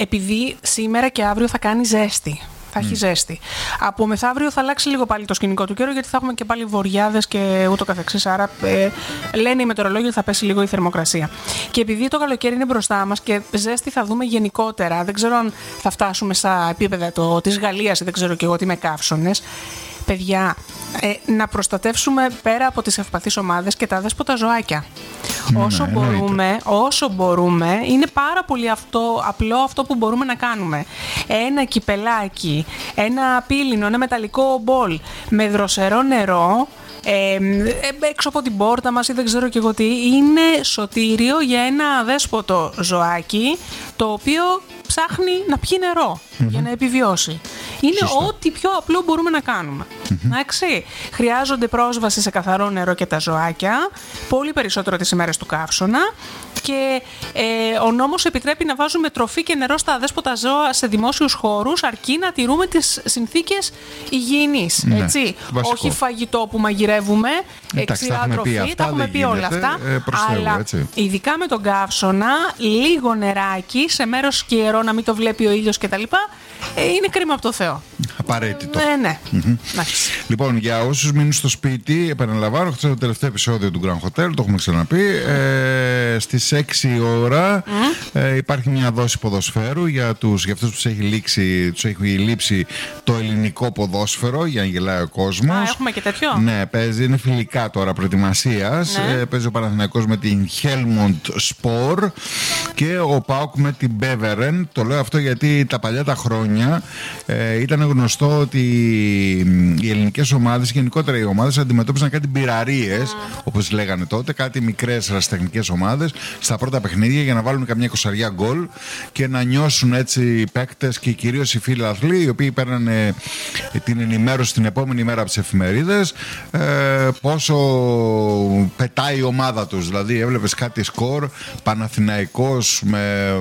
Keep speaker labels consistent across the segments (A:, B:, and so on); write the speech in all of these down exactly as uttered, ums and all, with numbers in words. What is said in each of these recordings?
A: επειδή σήμερα και αύριο θα κάνει ζέστη. Θα έχει mm. ζέστη. Από μεθαύριο θα αλλάξει λίγο πάλι το σκηνικό του καιρού, γιατί θα έχουμε και πάλι βοριάδες και ούτω καθεξής. Άρα ε, λένε οι μετεωρολόγοι ότι θα πέσει λίγο η θερμοκρασία. Και επειδή το καλοκαίρι είναι μπροστά μας και ζέστη θα δούμε γενικότερα, δεν ξέρω αν θα φτάσουμε στα επίπεδα το, της Γαλλίας ή δεν ξέρω και εγώ τι με καύσωνες. Παιδιά, ε, να προστατεύσουμε πέρα από τις ευπαθείς ομάδες και τα αδέσποτα ζωάκια. Ναι, όσο, ναι, μπορούμε, όσο μπορούμε, είναι πάρα πολύ αυτό, απλό αυτό που μπορούμε να κάνουμε. Ένα κυπελάκι, ένα πύλινο, ένα μεταλλικό μπολ με δροσερό νερό, Ε, έξω από την πόρτα μας ή δεν ξέρω και εγώ τι, είναι σωτήριο για ένα αδέσποτο ζωάκι το οποίο ψάχνει να πιει νερό mm-hmm. για να επιβιώσει. Είναι Σωστά. ό,τι πιο απλό μπορούμε να κάνουμε. Mm-hmm. Εντάξει. Χρειάζονται πρόσβαση σε καθαρό νερό και τα ζωάκια, πολύ περισσότερο τις ημέρες του καύσωνα, και ε, ο νόμος επιτρέπει να βάζουμε τροφή και νερό στα αδέσποτα ζώα σε δημόσιους χώρους, αρκεί να τηρούμε τις συνθήκες υγιεινής. Ναι, έτσι. Όχι φαγητό που μαγειρεύουμε, εξηρά τροφή, αυτά, τα έχουμε πει γίνεται, όλα αυτά. Ε, αλλά έτσι. Ειδικά με τον καύσωνα, λίγο νεράκι σε μέρος καιρό να μην το βλέπει ο ήλιος κτλ. Ε, είναι κρίμα από το Θεό.
B: Απαραίτητο.
A: Ε, ναι.
B: Mm-hmm. Λοιπόν, για όσους μείνουν στο σπίτι, επαναλαμβάνω, χθες το τελευταίο επεισόδιο του Grand Hotel, το έχουμε ξαναπεί. Ε, στις έξι ώρα mm. ε, υπάρχει μια δόση ποδοσφαίρου για, τους, για αυτούς που τους έχει, λήξει, τους έχει λείψει το ελληνικό ποδόσφαιρο, για να γελάει ο κόσμος.
A: Α, έχουμε και τέτοιο.
B: Ναι, παίζει, είναι φιλικά τώρα προετοιμασίας. Ναι. Ε, παίζει ο Παναθηναϊκός με την Helmond Spor και ο ΠΑΟΚ με την Beveren. Το λέω αυτό γιατί τα παλιά τα χρόνια ε, ήταν γνωστό ότι οι ελληνικές ομάδες, γενικότερα οι ομάδες, αντιμετώπισαν κάτι μπειραρίες, mm. όπως λέγανε τότε, κάτι μικρές ερασιτεχνικές ομάδες στα πρώτα παιχνίδια για να βάλουν καμιά εικοσαριά γκολ και να νιώσουν έτσι οι παίκτες και κυρίως οι φίλαθλοι, οι οποίοι παίρνανε την ενημέρωση την επόμενη μέρα από τις εφημερίδες, ε, πόσο πετάει η ομάδα τους. Δηλαδή έβλεπες κάτι σκορ, Παναθηναϊκός με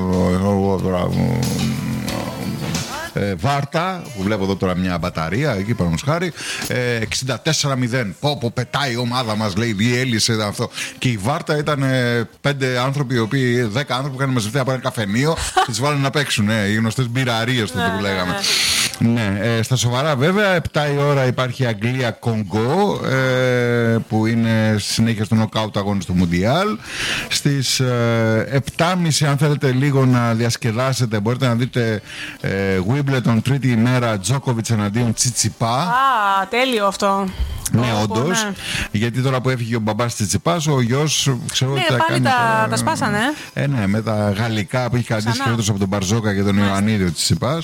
B: Ε, Βάρτα, που βλέπω εδώ τώρα μια μπαταρία εκεί παραδείγματος χάρη, ε, εξήντα τέσσερα μηδέν. Πω, πω, πετάει η ομάδα μας, λέει, διέλυσε αυτό. Και η Βάρτα ήταν ε, πέντε άνθρωποι, οι οποίοι, δέκα άνθρωποι που είχαν μαζευτεί από ένα καφενείο και τις βάλανε να παίξουν. Ε, οι γνωστές μπειραρίες τότε που λέγαμε. Ναι, ε, στα σοβαρά βέβαια, επτά η ώρα υπάρχει Αγγλία-Κονγκό, ε, που είναι συνέχεια στο νοκάουτ αγώνες του Μουντιάλ. Στις ε, επτά και μισή, αν θέλετε λίγο να διασκεδάσετε, μπορείτε να δείτε ε, Wimbledon τρίτη ημέρα, Τζόκοβιτς εναντίον Τσιτσιπά.
A: Α, τέλειο αυτό.
B: Ναι, όντως. Ναι. Γιατί τώρα που έφυγε ο μπαμπάς Τσιτσιπάς, ο γιος ξέρω
A: ναι,
B: ότι
A: πάλι
B: κάνει
A: τα,
B: τώρα...
A: τα σπάσανε.
B: Ε, ναι, με τα γαλλικά που έχει κρατήσει φέτος από τον Μπαρζόκα και τον Ιωαννίδη ο Τσιτσιπάς.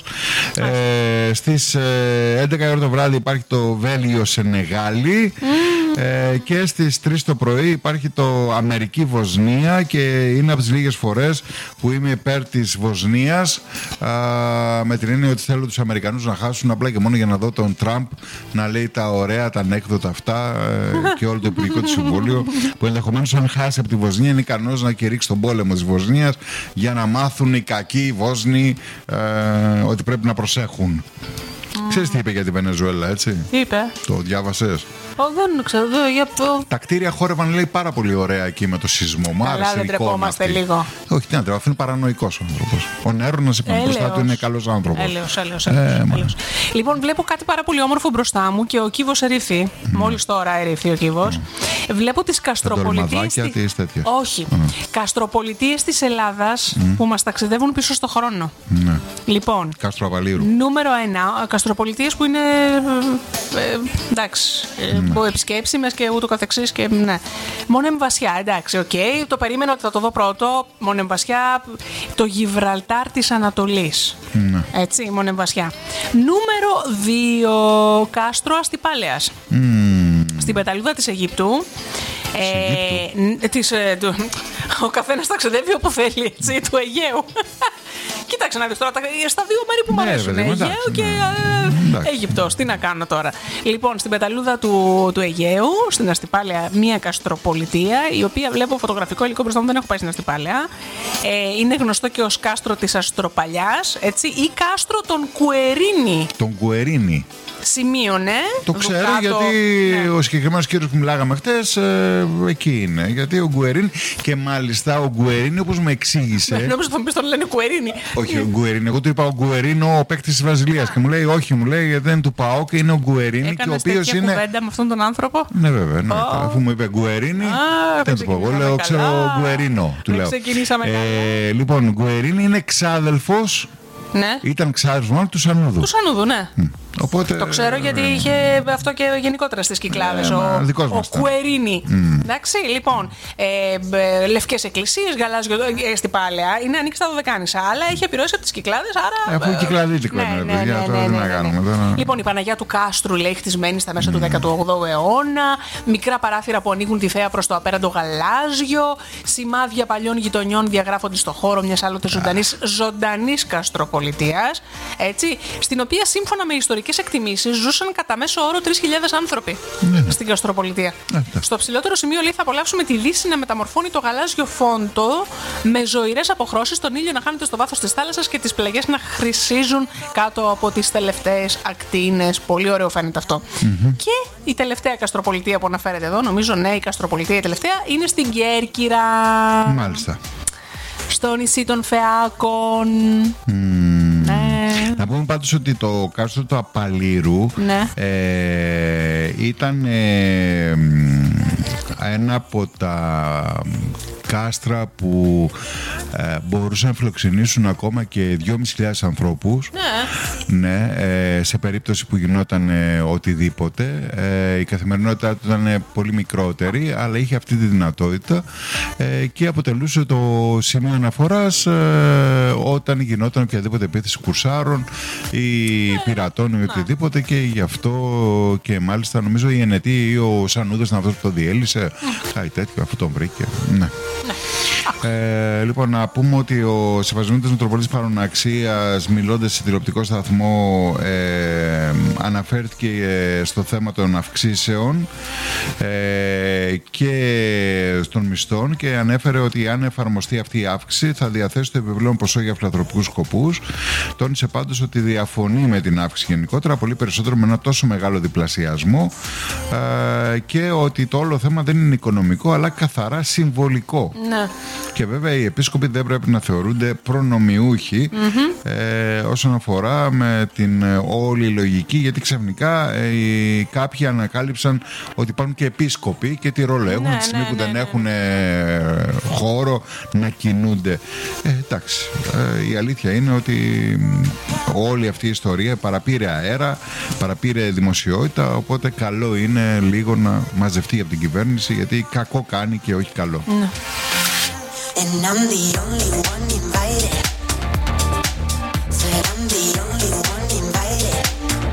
B: Ε, στις ε, έντεκα η ώρα το βράδυ υπάρχει το Βέλγιο Σενεγάλη. Mm. Ε, και στις τρεις το πρωί υπάρχει το Αμερική-Βοσνία και είναι από τις λίγες φορές που είμαι υπέρ της Βοσνίας, α, με την έννοια ότι θέλω τους Αμερικανούς να χάσουν απλά και μόνο για να δω τον Τραμπ να λέει τα ωραία, τα ανέκδοτα αυτά ε, και όλο το υπουργικό του συμβούλιο, που ενδεχομένως αν χάσει από τη Βοσνία είναι ικανός να κηρύξει τον πόλεμο της Βοσνίας για να μάθουν οι κακοί Βόσνοι ε, ότι πρέπει να προσέχουν. Mm. Ξέρεις τι είπε για τη Βενεζουέλα, έτσι?
A: Τι είπε?
B: Το διάβασες?
A: Oh, δεν ξέρω. Δεν, για...
B: Τα κτίρια χόρευαν, λέει, πάρα πολύ ωραία εκεί με το σεισμό. Μ' άρεσε η εικόνα. Δεν τρεπόμαστε λίγο. Όχι, τι να τρεπόμαστε, είναι παρανοϊκός άνθρωπος. Ο Νέρονας είπαμε μπροστά του είναι καλός άνθρωπος.
A: Έλεος, έλεος, έλεος, ε, έλεος. Λοιπόν, βλέπω κάτι πάρα πολύ όμορφο μπροστά μου και ο κύβος ερήφθη. Mm. Μόλις τώρα ερήφθη ο κύβος. Mm. Βλέπω τις καστροπολιτείες. Τη... Όχι. Mm. Καστροπολιτείες της Ελλάδας mm. που μας ταξιδεύουν πίσω στο χρόνο. Mm. Λοιπόν.
B: Κάστρο Αβαλήρου.
A: Νούμερο ένα. Καστροπολιτείες που είναι. Ε, εντάξει. Mm. Επισκέψιμες και ούτω καθεξής και ναι. Μονεμβασιά, εντάξει, οκ. Okay. Το περίμενα ότι θα το δω πρώτο. Μονεμβασιά, το Γιβραλτάρ της Ανατολής. Mm. Έτσι, Μονεμβασιά. Νούμερο δύο, Κάστρο Αστυπάλαιας. Mm. Στην πεταλούδα της Αιγύπτου. Ε, της, ε, του, ο καθένας ταξιδεύει όπου θέλει, έτσι, του Αιγαίου. Κοίταξε να δεις τώρα, στα δύο μέρη που μου
B: ναι,
A: αρέσουν, Αιγαίο ναι. και ε, Αίγυπτος. Τι να κάνω τώρα. Λοιπόν, στην πεταλούδα του, του Αιγαίου, στην Αστυπάλαια, μία καστροπολιτεία, η οποία βλέπω φωτογραφικό υλικό μπροστά μου, δεν έχω πάει στην Αστυπάλαια. Ε, είναι γνωστό και ως κάστρο της Αστροπαλιάς, έτσι, ή κάστρο των Κουερίνη.
B: Τον Κουερίνη.
A: σημείο, ναι.
B: Το ξέρω
A: Δουκάτο,
B: γιατί
A: ναι.
B: ο συγκεκριμένος κύριος που μιλάγαμε χτες ε, εκεί είναι. Γιατί ο Γκουερίνη, και μάλιστα ο Γκουερίνη, όπως με εξήγησε.
A: Νόμιζα θα μου πεις τον λένε Κουερίνη.
B: Όχι, ο Γκουερίνη. Εγώ του είπα ο Γκουερίνο, ο παίκτης της Βραζιλίας. Και μου λέει, όχι, μου λέει, γιατί δεν είναι του ΠΑΟΚ, είναι ο Γκουερίνη. Και ο οποίος είναι.
A: Κουβέντα με αυτόν τον άνθρωπο.
B: Ναι, βέβαια. Ναι,
A: Oh.
B: αφού μου είπε Γκουερίνη, δεν του πω. Εγώ λέω, ξέρω Γκουερίνο. Του λέω. Ε, λοιπόν, Γκουερίνη είναι ξάδελφος.
A: Ναι.
B: Ήταν ξάδελφος μόνο του Σανούδου.
A: Του Σανούδου, ναι.
B: Mm. Οπότε,
A: το ξέρω γιατί είχε αυτό και γενικότερα στις Κυκλάδες. Ε, ο ο Κουερίνη. Mm. Εντάξει, λοιπόν. Ε, Λευκές εκκλησίες, γαλάζιο ε, στην Πάλαια. Είναι ανοίξει τα Δωδεκάνησα. Αλλά έχει επιρροές από τις Κυκλάδες. Άρα.
B: Αφού Κυκλαδίτικο είναι,
A: ναι,
B: παιδιά.
A: Ναι,
B: τώρα
A: ναι,
B: τι
A: ναι,
B: να
A: ναι,
B: κάνουμε.
A: ναι.
B: Τώρα...
A: Λοιπόν, η Παναγιά του Κάστρου λέει χτισμένη στα μέσα mm. του δέκατου όγδοου αιώνα. Μικρά παράθυρα που ανοίγουν τη θέα προς το απέραντο γαλάζιο. Σημάδια παλιών γειτονιών διαγράφονται στο χώρο μιας άλλοτε ζωντανής ζωντανής καστροπολιτείας. Έτσι, στην οποία σύμφωνα με ιστορικές εκτιμήσεις ζούσαν κατά μέσο όρο τρεις χιλιάδες άνθρωποι ναι, ναι. στην Καστροπολιτεία. Ναι, ναι. Στο ψηλότερο σημείο λέει θα απολαύσουμε τη δύση να μεταμορφώνει το γαλάζιο φόντο με ζωηρές αποχρώσεις, τον ήλιο να χάνεται στο βάθος της θάλασσας και τις πλαγιές να χρυσίζουν κάτω από τις τελευταίες ακτίνες. Πολύ ωραίο φαίνεται αυτό. Mm-hmm. Και η τελευταία Καστροπολιτεία που αναφέρεται εδώ, νομίζω ναι, η Καστροπολιτεία η τελευταία, είναι στην Κέρκυρα.
B: Μάλιστα.
A: Στο νησί των Φεάκων.
B: Mm. Να πούμε πάντως ότι το κάστρο του Απαλήρου
A: ναι.
B: ε, ήταν ε, ένα από τα κάστρα που ε, μπορούσαν να φιλοξενήσουν ακόμα και δυόμισι χιλιάδες ανθρώπους
A: ναι.
B: Ναι, ε, σε περίπτωση που γινόταν ε, οτιδήποτε. Ε, η καθημερινότητά του ήταν πολύ μικρότερη, αλλά είχε αυτή τη δυνατότητα ε, και αποτελούσε το σημείο αναφοράς ε, όταν γινόταν οποιαδήποτε επίθεση κουρσάρων ή ναι. πειρατών ή οτιδήποτε, και γι' αυτό και μάλιστα νομίζω η Ενετή ή ο Σανούδας ήταν αυτός που το διέλυσε, κάτι τέτοιο, αυτό τον βρήκε. Ναι. Ε, λοιπόν, να πούμε ότι ο Σεβασμιώτης Μητροπολίτης Παροναξίας, μιλώντας σε τηλεοπτικό σταθμό, ε, αναφέρθηκε ε, στο θέμα των αυξήσεων ε, και των μισθών, και ανέφερε ότι αν εφαρμοστεί αυτή η αύξηση θα διαθέσει το επιπλέον ποσό για φιλανθρωπικούς σκοπούς. Τόνισε πάντως ότι διαφωνεί με την αύξηση γενικότερα, πολύ περισσότερο με ένα τόσο μεγάλο διπλασιασμό, ε, και ότι το όλο θέμα δεν είναι οικονομικό αλλά καθαρά συμβολικό.
A: Ναι.
B: Και βέβαια οι επίσκοποι δεν πρέπει να θεωρούνται προνομιούχοι mm-hmm. ε, όσον αφορά με την ε, όλη λογική, γιατί ξαφνικά ε, οι, κάποιοι ανακάλυψαν ότι υπάρχουν και επίσκοποι και τι ρόλο έχουν, ναι, τη στιγμή ναι, που ναι, δεν ναι. έχουν ε, χώρο να κινούνται. Ε, εντάξει, ε, η αλήθεια είναι ότι όλη αυτή η ιστορία παραπήρε αέρα, παραπήρε δημοσιότητα, οπότε καλό είναι λίγο να μαζευτεί από την κυβέρνηση, γιατί κακό κάνει και όχι καλό.
A: Ναι.
C: And I'm the only one invited. Said I'm the only one invited.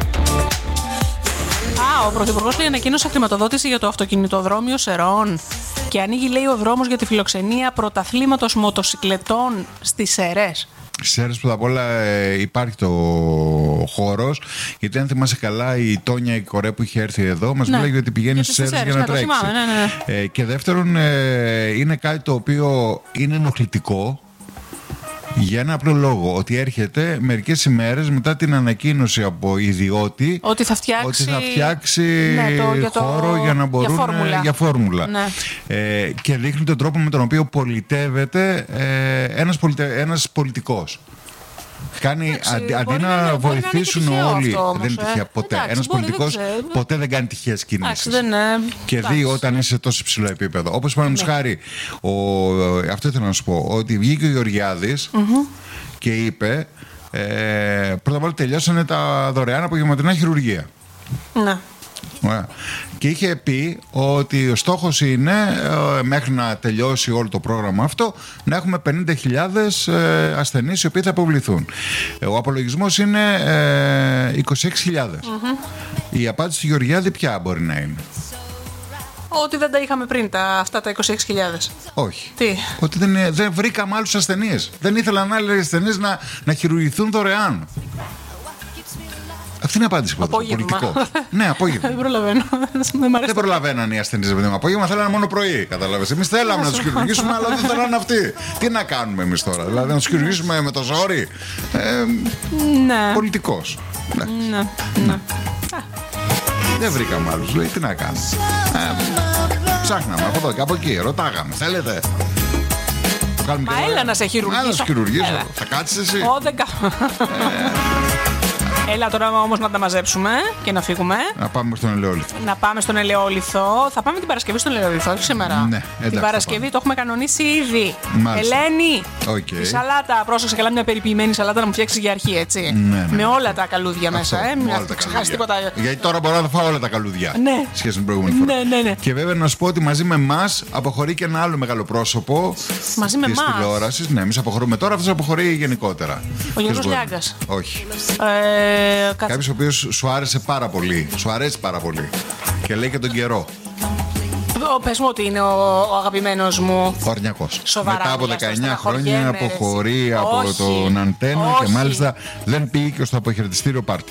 A: Α, ο Πρωθυπουργός λέει ανακοίνωσε χρηματοδότηση για το αυτοκινητοδρόμιο Σερών και ανοίγει, λέει, ο δρόμος για τη φιλοξενία πρωταθλήματος μοτοσικλετών στις Σερές.
B: Στις Σέρες πρώτα απ' όλα ε, υπάρχει το χώρος, γιατί αν θυμάσαι καλά η Τόνια η Κορέ που είχε έρθει εδώ μας ναι. μιλάει ότι πηγαίνει στις Σέρες για να τρέξει.
A: Ναι, ναι, ναι.
B: Ε, και δεύτερον ε, είναι κάτι το οποίο είναι ενοχλητικό για ένα απλό λόγο, ότι έρχεται μερικές ημέρες μετά την ανακοίνωση από ιδιώτη
A: ότι θα φτιάξει,
B: ότι θα φτιάξει
A: ναι, το, για
B: χώρο
A: το,
B: για να μπορούν
A: για φόρμουλα,
B: για φόρμουλα.
A: Ναι.
B: Ε, και δείχνει τον τρόπο με τον οποίο πολιτεύεται ε, ένας, πολιτε, ένας πολιτικός. Κάνει,
A: εντάξει,
B: αντί, αντί να, να βοηθήσουν
A: να
B: όλοι.
A: αυτό, όμως,
B: δεν είναι τυχαία ποτέ.
A: Εντάξει,
B: ένας πολιτικός
A: δεν
B: ποτέ δεν κάνει τυχαίες κινήσεις.
A: Δεν,
B: και εντάξει. Δει όταν είσαι σε τόσο υψηλό επίπεδο. Όπως παραδείγματος ναι. χάρη, ο, αυτό ήθελα να σου πω, ότι βγήκε ο Γεωργιάδης mm-hmm. και είπε ε, πρώτα απ' όλα τελειώσανε τα δωρεάν απογευματινά χειρουργία.
A: Ναι.
B: Ωραία. Και είχε πει ότι ο στόχος είναι ε, μέχρι να τελειώσει όλο το πρόγραμμα αυτό να έχουμε πενήντα χιλιάδες ε, ασθενείς οι οποίοι θα αποβληθούν. Ε, ο απολογισμός είναι ε, είκοσι έξι χιλιάδες. Mm-hmm. Η απάντηση του Γεωργιάδη ποια μπορεί να είναι?
A: Ότι δεν τα είχαμε πριν τα, αυτά τα είκοσι έξι χιλιάδες.
B: Όχι.
A: Τι?
B: Ότι δεν, δεν βρήκαμε άλλους ασθενείς. Δεν ήθελαν άλλοι ασθενείς να, να χειρουργηθούν δωρεάν. Αυτή είναι η απάντηση που έδωσε. Πολιτικό. Ναι, απόγευμα.
A: Δεν προλαβαίνω.
B: Δεν προλαβαίναν οι ασθενείς. Απόγευμα θέλανε μόνο πρωί. Κατάλαβες. Εμείς θέλαμε να τους χειρουργήσουμε, αλλά δεν θέλανε αυτοί. Τι να κάνουμε εμείς τώρα? Δηλαδή να τους χειρουργήσουμε με το ζόρι? Ε,
A: ναι.
B: Πολιτικός.
A: Ναι. ναι. ναι.
B: Δεν βρήκαμε άλλους. Λέει, τι να κάνω. Ε, ψάχναμε από εδώ και από εκεί. Ρωτάγαμε. Θέλετε.
A: Μα έλα να σε χειρουργήσω.
B: Έλα να σε χειρουργήσω. Θα κάτσεις εσύ.
A: Ω, δεν κάνω. Έλα τώρα όμως να τα μαζέψουμε και να φύγουμε.
B: Να πάμε στον Ελαιόλιθο.
A: Να πάμε στον Ελαιόλιθο. Θα πάμε την Παρασκευή στον Ελαιόλιθο, όχι σήμερα.
B: Ναι, εντάξει,
A: την Παρασκευή το έχουμε κανονίσει ήδη.
B: Μάλιστα.
A: Ελένη,
B: Okay.
A: η σαλάτα, πρόσεξε καλά, μια περιποιημένη σαλάτα να μου φτιάξει για αρχή, έτσι.
B: Ναι, ναι.
A: Με όλα τα καλούδια
B: Αυτό,
A: μέσα, ε.
B: με
A: Μην ξεχάσει τίποτα.
B: Γιατί τώρα μπορώ να φάω όλα τα καλούδια.
A: Ναι.
B: Σχέση με την προηγούμενη φορά.
A: Ναι, ναι, ναι.
B: Και βέβαια να σου πω ότι μαζί με εμάς αποχωρεί και ένα άλλο μεγάλο πρόσωπο.
A: Μαζί με
B: της
A: εμάς.
B: τηλεόρασης. Ναι, εμείς αποχωρούμε τώρα, αυτός αποχωρεί γενικότερα.
A: Ο Γιώργος
B: Ποιος μπορεί?
A: Λιάγκας.
B: Όχι.
A: Ε, κάτσε.
B: Κάποιος ο οποίος σου άρεσε πάρα πολύ. Σου αρέσει πάρα πολύ. Και λέει και τον καιρό.
A: Ο, πες μου ότι είναι ο, ο αγαπημένος μου.
B: Ο Αρνιακός.
A: Σοβαρά,
B: Μετά από
A: μιλάς,
B: δεκαεννιά
A: στεναχωριέμαι,
B: χρόνια
A: ρε,
B: αποχωρεί
A: εσύ.
B: από
A: Όχι.
B: τον Αντένα
A: Όχι.
B: και μάλιστα δεν πήγε και στο αποχαιρετιστήριο πάρτι.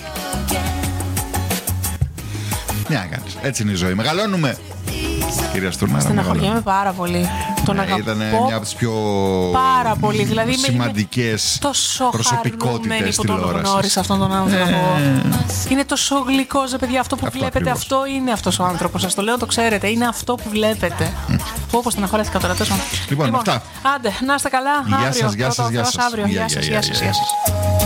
B: Τι να κάνεις. Έτσι είναι η ζωή. Μεγαλώνουμε. Κυρία Στουρνάρα.
A: Στεναχωριέμαι πάρα πολύ. Τον
B: Ναι,
A: αγαπώ
B: ήταν μια από τις πιο
A: πάρα πολύ. Δηλαδή, είμαι-
B: σημαντικές
A: τόσο
B: προσωπικότητες
A: χαρούμενη που τον
B: τηλεόρασης.
A: γνώρισα αυτόν τον άνθρωπο. Είναι τόσο γλυκός, ρε παιδιά. Αυτό που
B: Αυτό
A: βλέπετε,
B: ακριβώς.
A: αυτό είναι αυτός ο άνθρωπος. Σας το λέω, το ξέρετε. Είναι αυτό που βλέπετε. Πω, όπως στεναχωρέθηκα τώρα. Τόσο.
B: Λοιπόν, αυτά.
A: Άντε, να είστε καλά.
B: Γεια
A: Αύριο,
B: σας, γεια
A: πρώτα
B: σας,
A: ο
B: γεια
A: Θεός
B: σας.
A: αύριο.
B: Γεια,
A: Γεια
B: γεια,
A: σας,
B: γεια,
A: γεια σας,
B: γεια.
A: γεια σας.